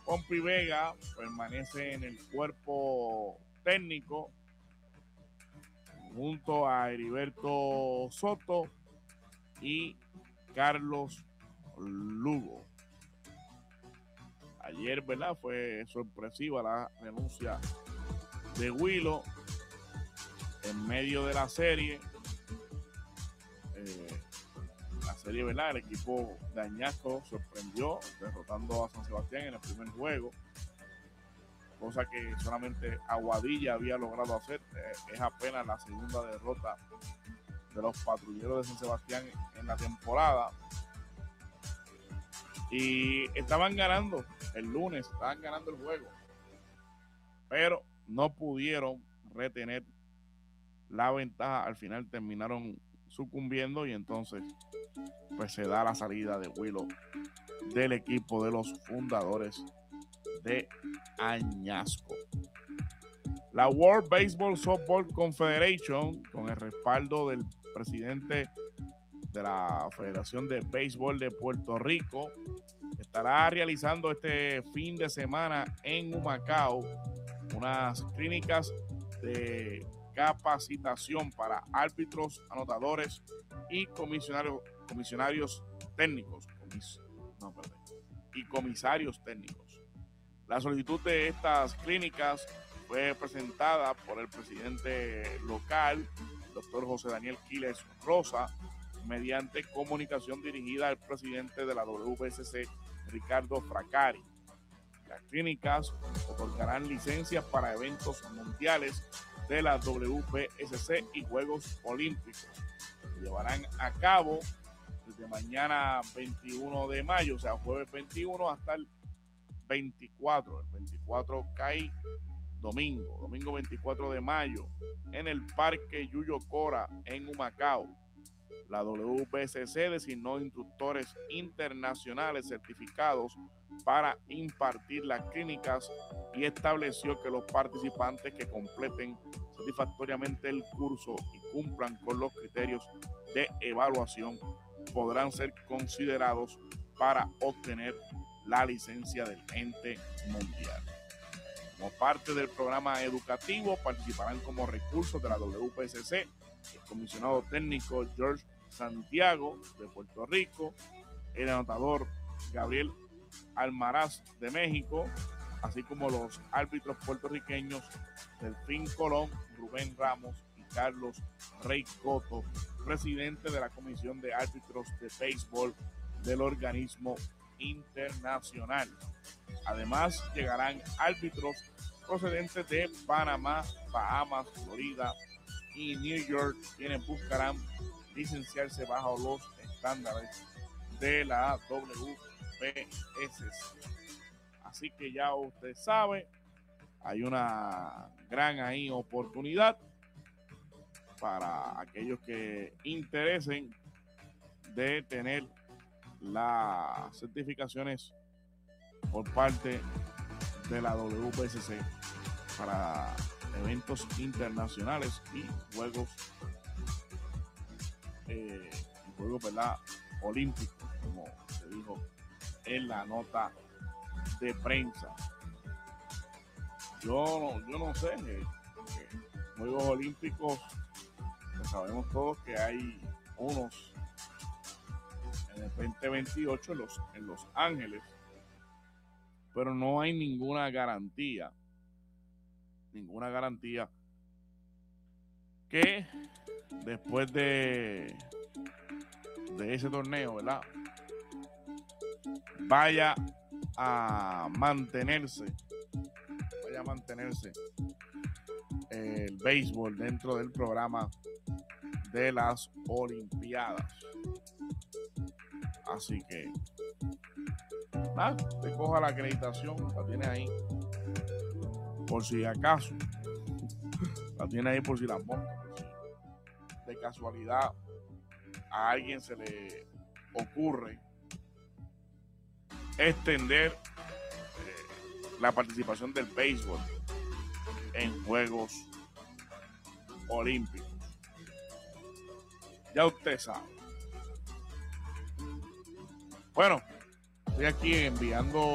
Pompi Vega permanece en el cuerpo técnico junto a Heriberto Soto y Carlos Lugo. Ayer, ¿verdad? Fue sorpresiva la renuncia de Willow en medio de la serie. ¿Verdad? El equipo de Añasco sorprendió derrotando a San Sebastián en el primer juego, cosa que solamente Aguadilla había logrado hacer. Es apenas la segunda derrota de los patrulleros de San Sebastián en la temporada. Y estaban ganando el lunes, estaban ganando el juego, pero no pudieron retener la ventaja. Al final terminaron sucumbiendo y entonces pues se da la salida de Willow del equipo de los fundadores de Añasco. La World Baseball Softball Confederation, con el respaldo del presidente de la Federación de Béisbol de Puerto Rico, estará realizando este fin de semana en Humacao unas clínicas de capacitación para árbitros, anotadores y comisarios técnicos. Y comisarios técnicos. La solicitud de estas clínicas fue presentada por el presidente local, doctor José Daniel Quiles Rosa, mediante comunicación dirigida al presidente de la WBSC, Ricardo Fracari. Las clínicas otorgarán licencias para eventos mundiales de la WBSC y Juegos Olímpicos. Se llevarán a cabo desde mañana 21 de mayo, o sea, jueves 21 hasta el 24. El 24 cae domingo 24 de mayo, en el Parque Yuyo Cora, en Humacao. La WBSC designó instructores internacionales certificados para impartir las clínicas y estableció que los participantes que completen satisfactoriamente el curso y cumplan con los criterios de evaluación podrán ser considerados para obtener la licencia del ente mundial. Como parte del programa educativo, participarán como recursos de la WPSC el comisionado técnico George Santiago de Puerto Rico, el anotador Gabriel Almaraz de México, así como los árbitros puertorriqueños Delfín Colón, Rubén Ramos y Carlos Rey Coto, presidente de la Comisión de Árbitros de Béisbol del organismo internacional. Además, llegarán árbitros procedentes de Panamá, Bahamas, Florida y New York, quienes buscarán licenciarse bajo los estándares de la WPSC. Así que ya usted sabe, hay una gran ahí oportunidad para aquellos que interesen de tener las certificaciones por parte de la WPSC para eventos internacionales y juegos ¿verdad? Olímpicos, como se dijo en la nota de prensa. Yo no sé, Juegos Olímpicos, pues sabemos todos que hay unos en el 2028 en Los Ángeles, pero no hay ninguna garantía que después de ese torneo, ¿verdad?, vaya a mantenerse el béisbol dentro del programa de las Olimpiadas. Así que te coja la acreditación, la tienes ahí por si acaso, la tienes ahí por si las moscas, por si de casualidad a alguien se le ocurre extender la participación del béisbol en Juegos Olímpicos. Ya usted sabe. Bueno, estoy aquí enviando